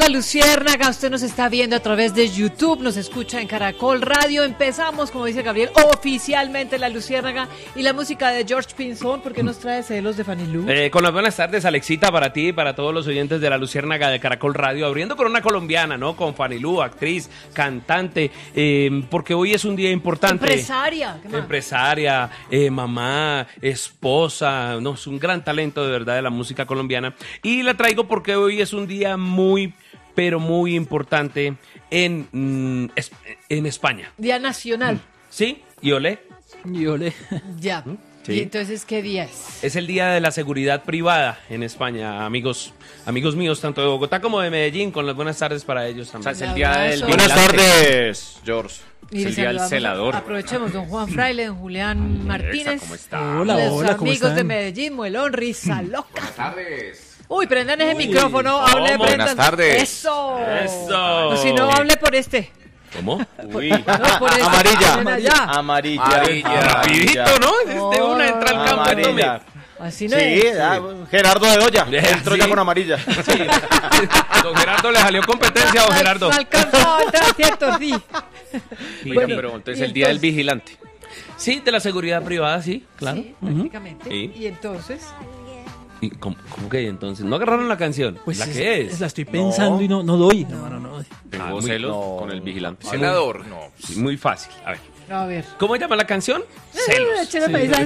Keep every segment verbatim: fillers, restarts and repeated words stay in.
La Luciérnaga, usted nos está viendo a través de YouTube, nos escucha en Caracol Radio. Empezamos, como dice Gabriel, oficialmente La Luciérnaga y la música de George Pinzón. ¿Por qué nos trae celos de Fanny Lu? Eh, con las buenas tardes, Alexita, para ti y para todos los oyentes de La Luciérnaga de Caracol Radio, abriendo con una colombiana, ¿no? Con Fanny Lu, actriz, cantante, eh, porque hoy es un día importante. Empresaria. ¿Qué más? Empresaria, eh, mamá, esposa, no, es un gran talento de verdad de la música colombiana. Y la traigo porque hoy es un día muy... pero muy importante en, mm, es, en España. Día nacional. ¿Sí? ¿Y olé? Y olé. Ya. Sí. ¿Y entonces qué día es? Es el Día de la Seguridad Privada en España, amigos amigos míos, tanto de Bogotá como de Medellín, con las buenas tardes para ellos O sea, también. es el día del Buenas vigilante. tardes, George. Y Es el día del saludamos, celador. Aprovechemos, don Juan Fraile, don Julián Martínez. ¿Cómo está? Hola, los hola, ¿cómo amigos están? de Medellín, Muelón, Risa Loca. Buenas tardes. Uy, prendan ese micrófono, hable, ¿cómo? prendan. Buenas tardes. Eso. Eso. O si no, hable por este. ¿Cómo? Uy. No, por este. Amarilla. Hablen allá. Amarilla. Amarilla. Rapidito, ¿no? Desde una entra al campo. Amarilla. Así no Sí, es. ah, Gerardo de Doya. Sí. Entró ya con amarilla. Sí. Don Gerardo le salió competencia, don Gerardo. No alcanzó a entrar, ¿cierto? Sí. Oiga, pero entonces y el día del entonces- vigilante. Sí, de la seguridad privada, sí, claro. Sí, prácticamente. Sí. Y entonces, ¿Y cómo, cómo que entonces? ¿No agarraron la canción? Pues ¿La es- que es? La estoy pensando y no, no doy, hermano, no doy. Tengo Ah, muy- celos no. con el vigilante. Sí, Senador, no. Sí, muy fácil. A ver. a ver. ¿Cómo llama la canción? Celos. Digo, Sí. digo,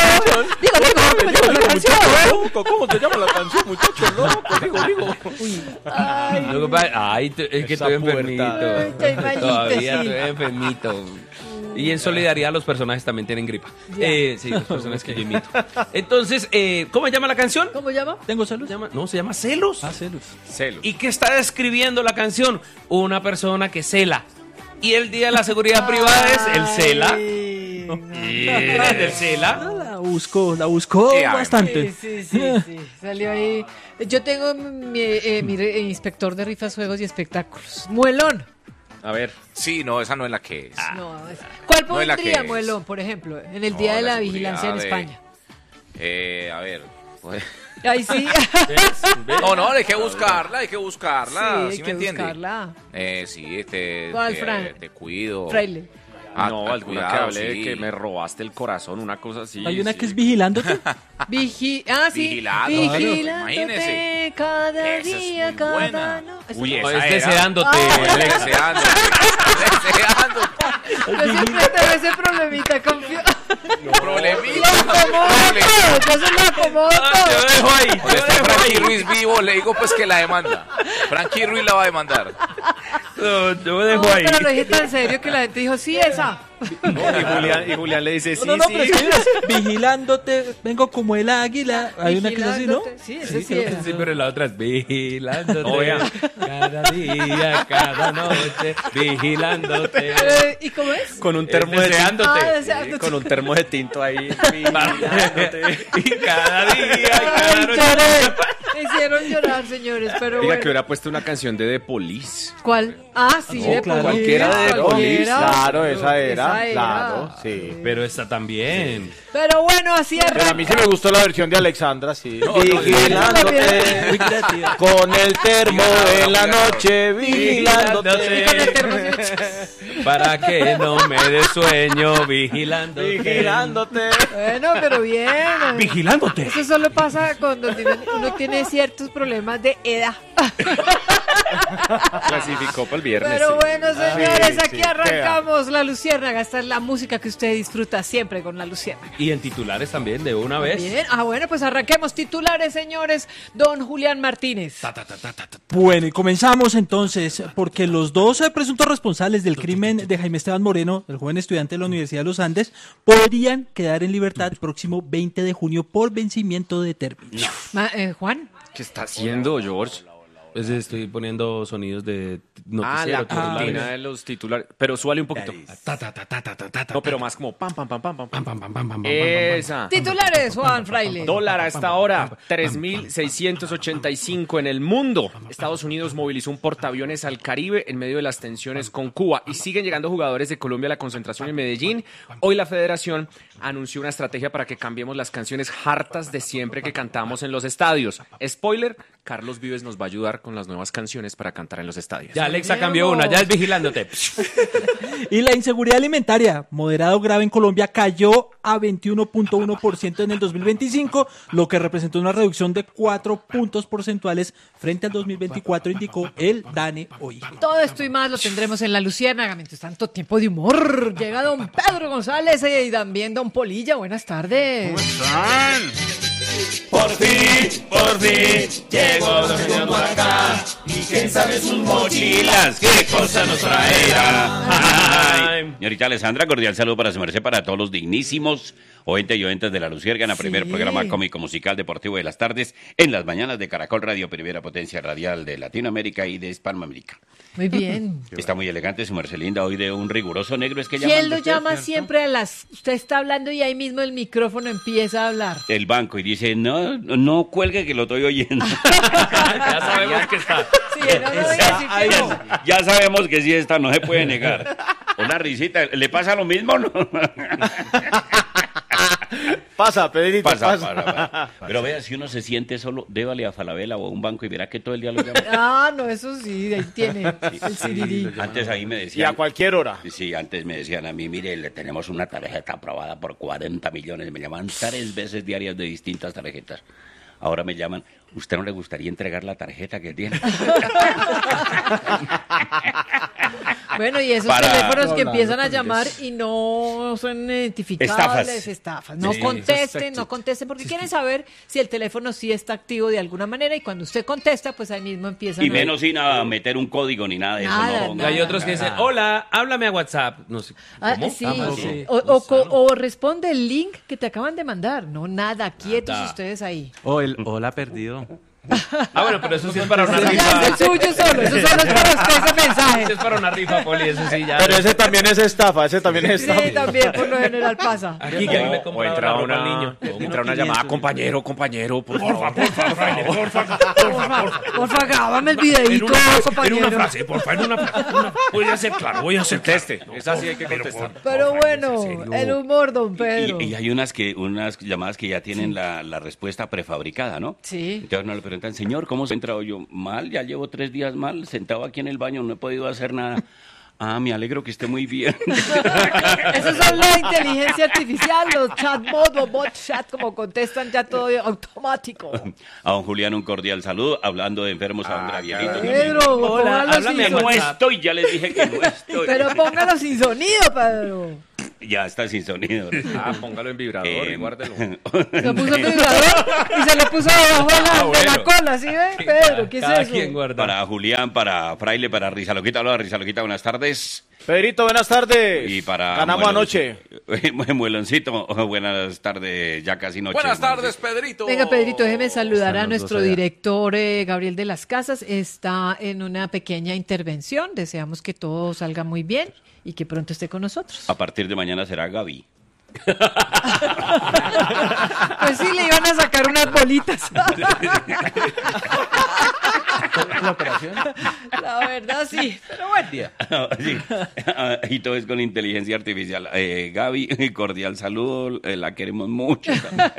¿cómo se llama la canción? ¿Cómo te llama la canción, muchacho? Loco, digo, digo. Ay, Lo que pasa- Ay, te- es que Esa estoy puerta. enfermito. Ay, estoy malito, Todavía sí. estoy enfermito. Y en solidaridad los personajes también tienen gripa. Ya. Eh, sí, los personajes que yo imito. Entonces, eh, ¿cómo se llama la canción? ¿cómo llama? ¿Tengo salud? Se llama- no, se llama Celos. Ah, celos. Celos. ¿Y qué está describiendo la canción? Una persona que cela. Y el día de la seguridad privada es el cela. Ay, no. Y el cela. Ah, La buscó, la buscó Sí, a ver. bastante. Sí, sí, sí, sí. Salió ahí. Yo tengo mi, eh, mi re- inspector de rifas, juegos y espectáculos. Muelón. A ver. Sí, no, esa no es la que es. No, es- ¿Cuál No es la pondría, que es. Muelón, por ejemplo, en el No, Día de la la Vigilancia en seguridad de- España? Eh, a ver. pues- Ahí sí. No, no, hay que buscarla, hay que buscarla. Sí, hay ¿Sí me que entiende? buscarla. Eh, sí, te, ¿Cuál, te, Fran? te cuido. Fraile. Ah, No, ah, alguna cuidado, que hable de sí. que me robaste el corazón, una cosa así. Hay una sí. que es vigilándote. Vigi ah, sí. Vigilando, Vigilándote imagínese. cada Esa es día, muy cada buena. noche. Uy, No, esa es era. deseándote. Deseando. Deseando. Yo siempre tengo ese problemita, confío. Problemita. Lo acomodo todo, yo se lo acomodo Yo todo. dejo ahí. Cuando Yo esté dejo Frankie ahí. Ruiz vivo, le digo pues que la demanda. Frankie Ruiz la va a demandar. No, yo dejo No, ahí. pero lo dije tan serio que la gente dijo, sí, esa. Y Julián, y Julián le dice, sí, No, no, no, sí. pero es que mira, vigilándote, vengo como el águila. Hay una que es así, ¿no? Vigilándote. Sí, ese sí, creo que era. Sí, pero la otra es vigilándote. No, vea. Cada día, cada noche, vigilándote. Eh, ¿Y cómo es? Con un Es termo de tinto. deseándote. Ah, deseándote. Con un termo de tinto ahí. Y cada día, y cada Ay, noche. lloré. Me hicieron llorar, señores, pero Diga que bueno. hubiera puesto una canción de The Police. ¿Cuál? Ah, sí, Oh, de claro. Police, Cualquiera de cualquiera. Police. Claro, esa era. Esa era. Claro, sí. Pero esta también. Pero bueno, así Pero a arranca. mí sí me gustó la versión de Alexandra, sí. Muy Vigilándote. Con el termo en la noche, vigilándote. Y con el termo, sí. Para que no me dé sueño, vigilándote. Vigilándote. Bueno, pero bien. Vigilándote. Eso solo pasa cuando tiene- uno tiene ciertos problemas de edad. Clasificó para el viernes. Pero sí. bueno, señores, sí, aquí sí, arrancamos La Luciérnaga. Esta es la música que usted disfruta siempre con La Luciérnaga. Y en titulares también, de una vez. Bien. Ah, bueno, pues arranquemos titulares, señores. Don Julián Martínez. Ta, ta, ta, ta, ta, ta. Bueno, y comenzamos entonces, porque los dos eh, presuntos responsables del crimen de Jaime Esteban Moreno, el joven estudiante de la Universidad de los Andes, podrían quedar en libertad el próximo veinte de junio por vencimiento de término. Ma- eh, Juan. ¿Qué está haciendo, George? Pues estoy poniendo sonidos de Ah, noticiero. la cortina titulares. de los titulares. Pero súbale un poquito. Ta, ta, ta, ta, ta, ta, ta, ta, No, pero ta. más como pam, pam, pam, pam, pam. Pam, pam, pam, pam, pam, pam, pam, Esa. Titulares, Juan Fraile. Dólar a esta hora, tres mil seiscientos ochenta y cinco en el mundo. Estados Unidos movilizó un portaaviones al Caribe en medio de las tensiones con Cuba y siguen llegando jugadores de Colombia a la concentración en Medellín. Hoy la federación anunció una estrategia para que cambiemos las canciones hartas de siempre que cantamos en los estadios. Spoiler, Carlos Vives nos va a ayudar con las nuevas canciones para cantar en los estadios. Ya Alexa cambió una, ya es vigilándote. Y la inseguridad alimentaria, moderado grave en Colombia, cayó a veintiuno punto uno por ciento en el dos mil veinticinco, lo que representó una reducción de cuatro puntos porcentuales frente al dos mil veinticuatro, indicó el DANE hoy. Todo esto y más lo tendremos en La Luciérnaga. Mientras tanto, tiempo de humor. Llega don Pedro González y también don Polilla. Buenas tardes. Por fin, por fin, llegó don señor por acá. Y quién sabe sus mochilas, qué cosa nos traerá. Ay. Señorita Alessandra, cordial saludo para su merced, para todos los dignísimos oyentes y oyentes de La Luciérnaga, Sí. primer programa cómico musical deportivo de las tardes, en las mañanas de Caracol Radio, primera potencia radial de Latinoamérica y de Hispanoamérica. Muy bien. Está muy elegante su merced linda, hoy de un riguroso negro, es que ¿Quién llaman lo usted, llama ¿cierto? siempre a las... Usted está hablando y ahí mismo el micrófono empieza a hablar. El banco y dice, no, no cuelgue que lo estoy oyendo. Ya sabemos que está. Sí, no, no voy a decir que no. Ya sabemos que sí está, no se puede negar. Una risita, ¿le pasa lo mismo o no? Pasa, Pedrito, Pasa, pasa. pasa, pasa. Pero vea, si uno se siente solo, débale a Falabella o a un banco y verá que todo el día lo llama. Ah, no, eso sí, ahí tiene el sirirí. Antes ahí me Y a decían... cualquier hora. Sí, antes me decían a mí, mire, le tenemos una tarjeta aprobada por cuarenta millones. Me llaman tres veces diarias de distintas tarjetas. Ahora me llaman, ¿usted no le gustaría entregar la tarjeta que tiene? Bueno, y esos Para- teléfonos que No, empiezan no, a no, llamar y no son identificables, Estafas. estafas. No Sí, contesten, exacto. no contesten, porque quieren saber si el teléfono sí está activo de alguna manera y cuando usted contesta, pues ahí mismo empiezan Y a... menos sin a meter un código ni nada de eso. Nada, no, nada. Hay otros que dicen, hola, háblame a WhatsApp. No sé, Ah, ¿cómo? sí. Ah, sí. sí. O, o co- o responde el link que te acaban de mandar. No, nada, quietos Nada. ustedes ahí. O el hola perdido. Ah, bueno, pero eso sí es para una Eso ya rifa. es el suyo solo, eso solo es para usted ese mensaje. Eso es para una rifa, Poli, eso sí ya. Pero ese también es estafa, ese también es Sí, estafa. también por lo general pasa. Aquí que le O compra entra la ropa una, al niño. entra una llamada, compañero, compañero, por favor. Porfa, porfa, grábame el videíto, compañero. porfa, en una frase. Una, voy a ser claro, voy a ser Conteste, es así, hay que contestar. Pero bueno, el humor, don Pedro. Y, y hay unas que unas llamadas que ya tienen la, la respuesta prefabricada, ¿no? Sí. Entonces uno le preguntan, señor, ¿cómo se ha entrado? Yo, mal, ya llevo tres días mal, sentado aquí en el baño, no he podido hacer nada. Ah, me alegro que esté muy bien. Esos son la inteligencia artificial, los chatbots o bot chat, como contestan ya todo automático. A don Julián un cordial saludo, hablando de enfermos a don Gabrielito. también. Pedro, Hola, póngalo háblame sin a No sonido. estoy, ya les dije que no estoy. Pero póngalo sin sonido, Pedro. Ya está sin sonido. Ah, póngalo en vibrador y Eh, guárdelo. Lo puso en vibrador y se lo puso debajo de la, Ah, de la bueno. cola, ¿sí ve? Pedro, ¿qué es Cada eso? quien guarda. Para Julián, para Fraile, para Rizaloquita, hola Rizaloquita, buenas tardes. Pedrito, buenas tardes. Y para Ganamos Muelon- anoche. Mueloncito, buenas tardes, ya casi noche. Buenas tardes, Pedrito. Venga, Pedrito, déjeme saludar Están a los nuestro dos allá. director eh, Gabriel de las Casas. Está en una pequeña intervención. Deseamos que todo salga muy bien y que pronto esté con nosotros. A partir de mañana será Gaby. Pues sí, le iban a sacar unas bolitas. ¿La operación? La verdad, sí. Pero bueno. Sí. Y todo es con inteligencia artificial. Eh, Gaby, cordial saludo, eh, la queremos mucho.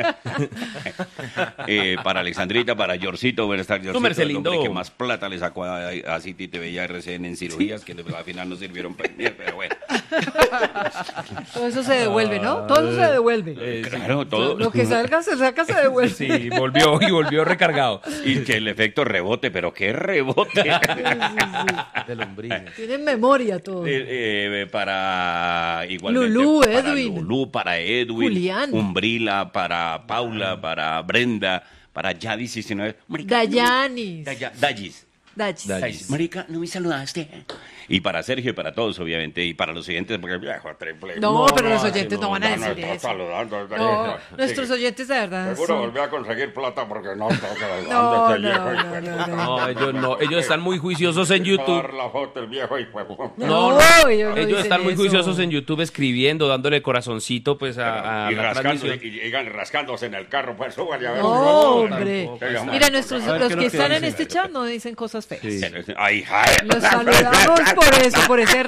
eh, para Alexandrita, para Yorcito, buenas tardes, Yorcito, Merced el hombre lindo. que más plata le sacó a, a City T V y a R C N en cirugías, que al final no sirvieron para mí, pero bueno. Todo eso se devuelve, ¿no? Todo eso se devuelve. Claro, todo. Lo que salga, se saca, se devuelve. Sí, volvió y volvió recargado. Y que el efecto rebote, pero qué rebote. De lombrices. Tienen memoria todo. Eh, eh, para igualmente Lulú, para Edwin. Lulú, para Edwin, Julián. Umbrila, para Paula, para Brenda, para Yadis diecinueve. Marica, Dayanis. no me- Daya- Dayis. Dachis. Dayis. Marica, no me saludaste. Y para Sergio y para todos, obviamente, y para los siguientes, porque viejo triple. No, pero los oyentes no van a no, decir está eso. saludando. No, nuestros oyentes de verdad Seguro son... volví a conseguir plata porque no está saludando No, este no, viejo, no, hijo de no, puta. no. No, ellos no, ellos están muy juiciosos en YouTube. Dar la foto el viejo hijo de puta. No, No, no. ellos no Ellos dicen están muy eso. juiciosos en YouTube escribiendo, dándole corazoncito pues a, a y, la rascando, transmisión. y, y rascándose en el carro, pues súbale a ver. No, hombre. Venga, Mira, nuestros, A ver, los ¿qué que nos están en dicen? este chat no dicen cosas feas. Ay, ay. Los saludamos por eso, por ese respeto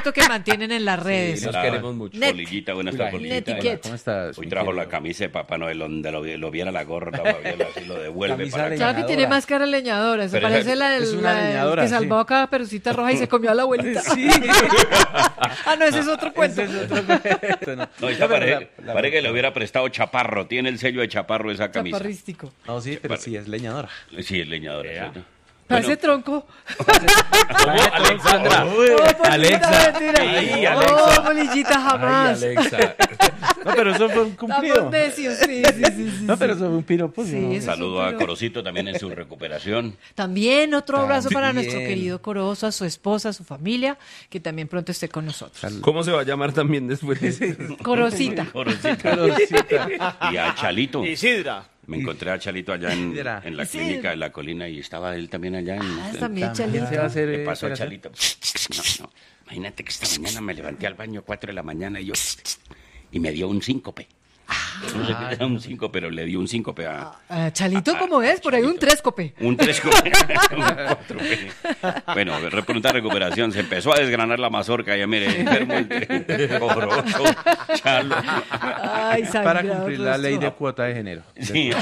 respeto que mantienen en las redes. Nos queremos mucho. Net. Polillita, buenas tardes, Polillita. Netiquette. ¿Cómo estás? Hoy mi trajo querido? la camisa de Papá Noel donde lo, lo viera la gorra, Fabiola, así lo devuelve Camisa para de acá. Claro que tiene más cara leñadora. Se Pero parece esa- la del es una la del leñadora, que sí. salvó a cada perucita roja y se comió a la abuelita. Sí. Ah, no, ese es otro cuento. Ese es otro cuento, no. No, esta No, pero parece, la- la- parece que le hubiera prestado Chaparro, tiene el sello de Chaparro esa camisa. Chaparrístico. No, sí, pero sí, es leñadora. Sí, es leñadora, ¿cierto? Parece tronco. Alexandra. Oh, Polillita, Alexa. mentira. Ay, Oh, Alexa. Polillita, jamás. Ay, Alexa. No, pero eso fue un cumplido. Estamos necios, sí, sí, sí, sí. No, pero sí. eso fue un piropo. Sí, ¿no? eso- Saludo a Corocito también en su recuperación. También otro abrazo para También. nuestro querido Corozo, a su esposa, a su familia, que también pronto esté con nosotros. ¿Cómo se va a llamar también después? Corosita. Corocito. Y a Chalito. Isidra. Me encontré a Chalito allá en, Isidra. en la clínica de la colina y estaba él también allá en... Ah, en- también También se va a Chalito. hacer. ¿Qué eh, pasó, operación. Chalito? No, no. Imagínate que esta mañana me levanté al baño cuatro de la mañana y yo... Y me dio un síncope. No sé qué era un síncope, pero le dio un síncope a... Ah, Chalito, ¿cómo es? Por ahí un tréscope. Un tres cope. Un cuatro pe. Bueno, de pronta recuperación. Se empezó a desgranar la mazorca. Ya mire, enfermo, el corozo, chalo. Ay, Para sangrado cumplir la ley de rostro. cuota de género. Sí.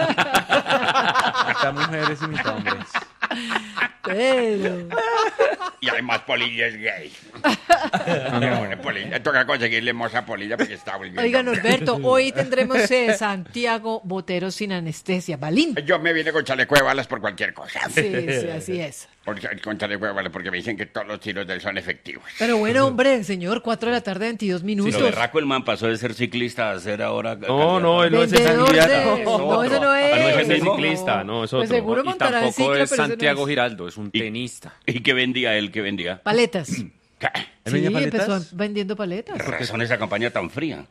Mitad mujeres y mitad hombres. Pero... Y además Polilla es gay. No, Polilla, toca conseguirle moza Polilla porque está volviendo. Oiga, Norberto, hoy tendremos eh, Santiago Botero sin anestesia. Balín. Yo me vine con chaleco de balas por cualquier cosa. Sí, sí, así es. Porque, con chaleco de balas porque me dicen que todos los tiros de él son efectivos. Pero bueno, hombre, señor, cuatro de la tarde, veintidós Sí, minutos. lo berraco el man pasó de ser ciclista a ser ahora... No, no, él no es Vendedor esa de... No, ese no es. Ah, no es el mismo. ciclista, no, es Pues otro. seguro Y montará en tampoco cicla, es pero ese no Santiago es. Giraldo, es un Y- tenista. ¿Y qué vendía él? ¿Qué vendía? Paletas. ¿Qué? ¿Él Sí, vendía paletas? empezó vendiendo paletas. ¿Qué razón esa campaña tan fría?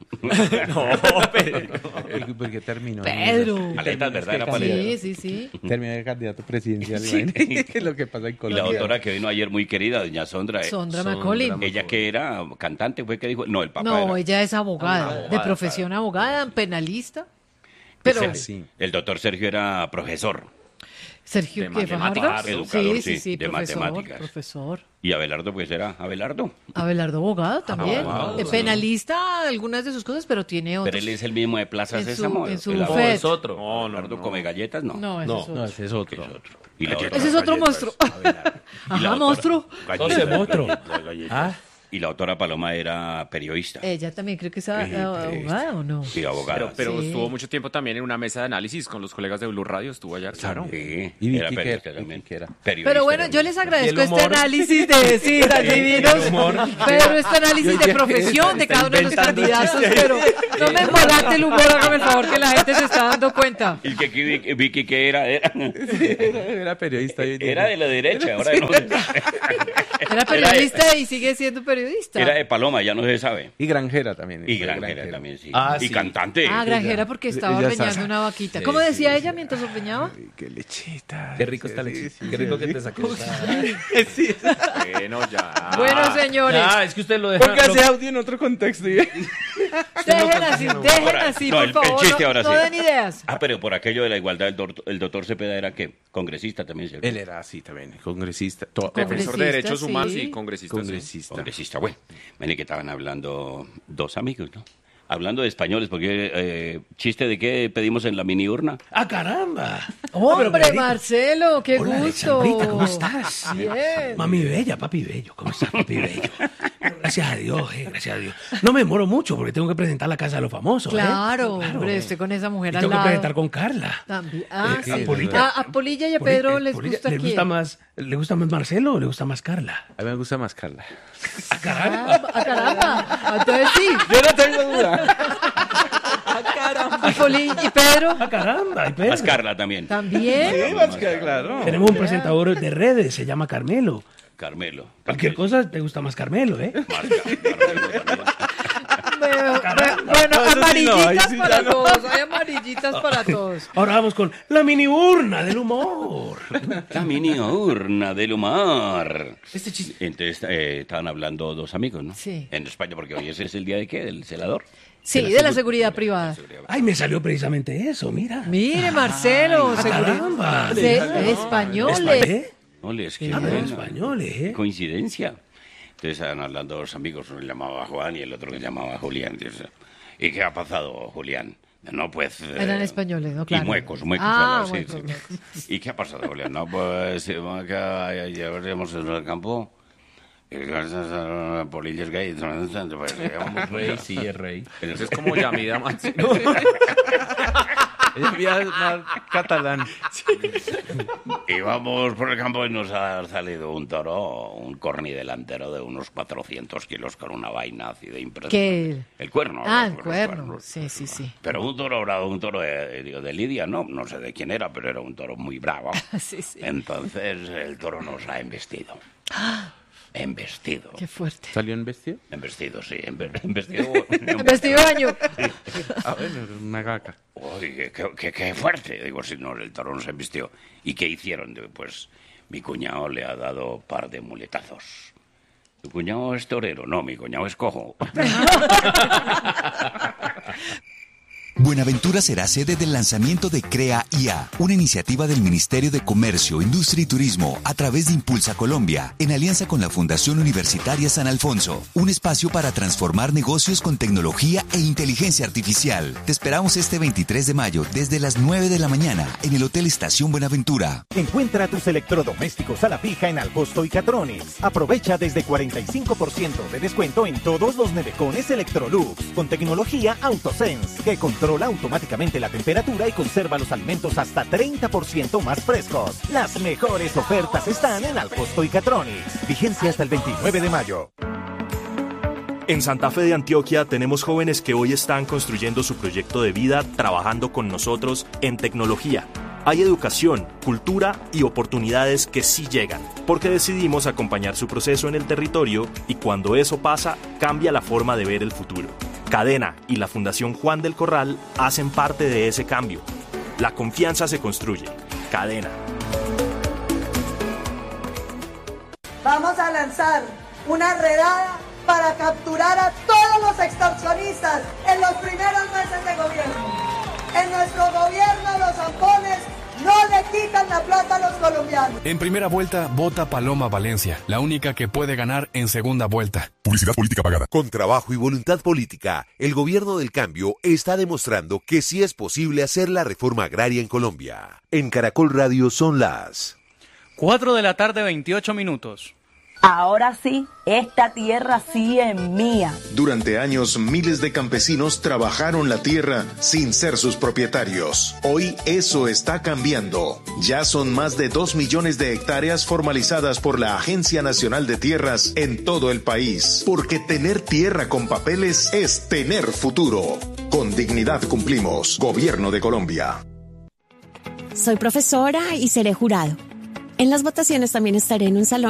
¿Y ¿Por qué terminó? Pedro. Paletas, ¿verdad? Era Sí, paleta. sí, sí. Terminó de candidato presidencial. Sí. imagínate lo que pasa en Y la Colombia. doctora que vino ayer muy querida, doña Sondra. eh, Sondra Sondra Macaulay. Ella que era cantante, fue que dijo, no, el papá No, era. ella es abogada, de profesión abogada, penalista. Pero Ese- sí. El doctor Sergio era profesor. Sergio, De ¿qué, matemáticas, Fajardo? educador, Sí, sí, sí, sí, de profesor, matemáticas. profesor. Y Abelardo, pues era Abelardo. Abelardo abogado también. abogado, Eh, sí. Penalista, algunas de sus cosas, pero tiene Pero otros. él es el mismo de Plaza En su- Sésamo. en su el No, Fed. Abelardo es otro. no, Abelardo come galletas, no. No, ese No, es otro. No, ese es otro. Y la otra- Ese es otro monstruo. Y la Ajá, otra- monstruo. galletas, Entonces, monstruo. galletas, galletas. Ah. Y la doctora Paloma era periodista. Ella también creo que es a- Sí, abogada o no. Sí, abogada. Pero, pero Sí. estuvo mucho tiempo también en una mesa de análisis con los colegas de Blue Radio, estuvo allá. Claro. Sí, Y era Vicky periodista Kerr, también. Vicky Kerr. Periodista Pero bueno, también. yo les agradezco ¿Y el este humor? análisis de sí, tan divinos, pero este análisis de profesión de cada uno de los candidatos, pero no me embolate el humor, hágame el favor que la gente se está dando cuenta. ¿Y que aquí Vicky, Vicky que era? Era, Era, era periodista. hoy en día. era de la derecha, ahora no. Era periodista y sigue siendo periodista. Era de Paloma, ya no se sabe. Y granjera también. Y fue granjera también, sí. Ah, y sí. cantante. Ah, granjera porque estaba ella está- ordeñando una vaquita. ¿Cómo decía ella mientras ordeñaba? Ay, qué lechita. Qué rico está Sí, Alexis. sí, Qué rico sí. que te saques. Bueno, ya. Bueno, señores, Ah, es que usted lo deja. Ponga lo- ese audio en otro contexto. y- dejen así, dejen Ahora, así, no, por el- el favor. chiste no, ahora no sí. den ideas. Ah, pero por aquello de la igualdad, el, doctor- el doctor Cepeda era que congresista también, ¿cierto? Él era así también, congresista. To- Congresista, Defensor de derechos sí. humanos y congresista. sí. Congresista. Congresista, bueno. Ven que estaban hablando dos amigos, ¿no? Hablando de españoles, porque eh, chiste de qué pedimos en la mini urna. ¡Ah, caramba! Hombre, Marcelo, qué Hola, gusto. Alexandrita, ¿cómo estás? Bien. Mami bella, papi bello. ¿Cómo estás, papi bello? Gracias a Dios, eh, gracias a Dios. No me demoro mucho porque tengo que presentar la casa de los famosos. ¿eh? Claro, hombre, estoy con esa mujer Y al tengo que lado. presentar con Carla. También. Ah, Eh, sí. a Polilla. Ah, a Polilla y a Poli- Pedro eh, les Polilla, gusta ¿le quién? gusta más, ¿Le gusta más Marcelo o le gusta más Carla? A mí me gusta más Carla. ¡Ah, caramba! Ah, ah, caramba. Entonces sí. Yo no tengo duda. Y, Poli- y Pedro ¡Ah, caramba! Y Pedro. Más Carla también. también. Más Carla, claro. Tenemos un presentador de redes, se llama Carmelo. Carmelo. Cualquier cosa te gusta más Carmelo, ¿eh? Más Car- Carmelo también. Bueno, bueno, No, eso sí no, amarillitas ahí sí para ya no. todos. Hay amarillitas para todos. Ahora vamos con la mini urna del humor. La mini urna del humor. Este chiste. Entonces eh, estaban hablando dos amigos, ¿no? Sí. En España, porque hoy ese es el día de qué, del celador. Sí, de la seguridad privada. Ay, me salió precisamente eso, mira. Mire, Marcelo, Ah, seguridad. caramba. Se- españoles. ¿Eh? No les que Hablan buena español, ¿eh? coincidencia. Entonces estaban hablando dos amigos, uno que llamaba Juan y el otro que llamaba Julián. Entonces, ¿y qué ha pasado, Julián? No, pues... Eh, Eran españoles, ¿no? Claro. Y muecos, muecos. Ah, sí, muecos, sí. muecos. ¿Y qué ha pasado, Julián? No, pues que llevaremos en el campo... Polillas gay, pues, digamos, Rey, sí, es rey. Eso es como Yamida Mansi. Es más, más catalán. Íbamos por el campo y nos ha salido un toro, un corni delantero de unos cuatrocientos kilos con una vaina así de impresionante. ¿Qué? El cuerno. Ah, los el cuernos, cuerno. cuernos. Sí, sí, sí. Pero un toro bravo, un toro de, digo, de Lidia, no, no sé de quién era, pero era un toro muy bravo. Sí, sí. Entonces el toro nos ha embestido. Embestido. Qué fuerte. ¿Salió en vestido? Embestido, sí. embe- Embestido. El vestido de baño. A ver, una gaca. Uy, qué, qué- qué- qué fuerte. Digo, si no, el toro nos embistió. ¿Y qué hicieron? Digo, pues mi cuñado le ha dado par de muletazos. ¿Tu cuñado es torero? No, mi cuñado es cojo. Buenaventura será sede del lanzamiento de Crea I A, una iniciativa del Ministerio de Comercio, Industria y Turismo a través de Impulsa Colombia, en alianza con la Fundación Universitaria San Alfonso, un espacio para transformar negocios con tecnología e inteligencia artificial. Te esperamos este veintitrés de mayo desde las nueve de la mañana en el Hotel Estación Buenaventura. Encuentra tus electrodomésticos a la fija en Alcosto y Catronics. Aprovecha desde cuarenta y cinco por ciento de descuento en todos los nevecones Electrolux con tecnología AutoSense que controla automáticamente la temperatura y conserva los alimentos hasta treinta por ciento más frescos. Las mejores ofertas están en Alcosto y Catronics. Vigencia hasta el veintinueve de mayo. En Santa Fe de Antioquia tenemos jóvenes que hoy están construyendo su proyecto de vida trabajando con nosotros en tecnología. Hay educación, cultura y oportunidades que sí llegan, porque decidimos acompañar su proceso en el territorio y cuando eso pasa, cambia la forma de ver el futuro. Cadena y la Fundación Juan del Corral hacen parte de ese cambio. La confianza se construye. Cadena. Vamos a lanzar una redada para capturar a todos los extorsionistas en los primeros meses de gobierno. En nuestro gobierno los zampones no le quitan la plata a los colombianos. En primera vuelta, vota Paloma Valencia, la única que puede ganar en segunda vuelta. Publicidad política pagada. Con trabajo y voluntad política, el gobierno del cambio está demostrando que sí es posible hacer la reforma agraria en Colombia. En Caracol Radio son las cuatro de la tarde, veintiocho minutos. Ahora sí, esta tierra sí es mía. Durante años, miles de campesinos trabajaron la tierra sin ser sus propietarios. Hoy eso está cambiando. Ya son más de dos millones de hectáreas formalizadas por la Agencia Nacional de Tierras en todo el país. Porque tener tierra con papeles es tener futuro. Con dignidad cumplimos. Gobierno de Colombia. Soy profesora y seré jurado. En las votaciones también estaré en un salón